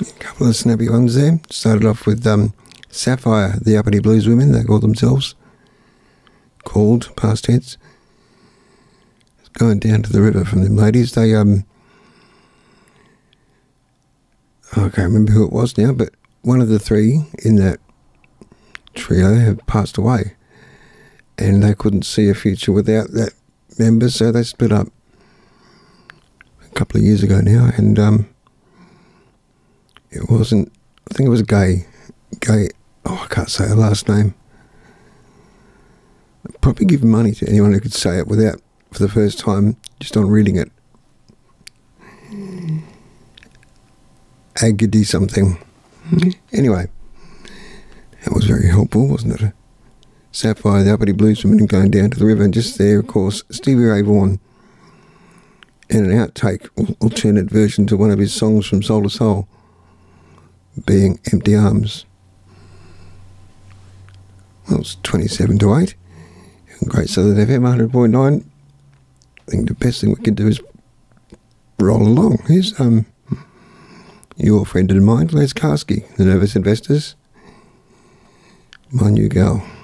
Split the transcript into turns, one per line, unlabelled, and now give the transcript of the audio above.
A couple of snappy ones there. Started off with Sapphire, the Uppity Blues Women, they call themselves. Called, past tense. Going down to the river from them ladies. They, I can't remember who it was now, but one of the three in that trio have passed away. And they couldn't see a future without that member, so they split up a couple of years ago now, and it wasn't, I think it was Gay, I can't say her last name. I'd probably give money to anyone who could say it without, for the first time, just on reading it. Agady something. Anyway, that was very helpful, wasn't it? Sapphire, the Uppity Blues Women, going down to the river, and just there, of course, Stevie Ray Vaughan, and an outtake, alternate version to one of his songs from Soul to Soul, being Empty Arms. Well, it's 27 to 8. Great Southern FM 100.9. I think the best thing we can do is roll along. Here's your friend and mine, Les Karski, the Nervous Investors. My New Girl.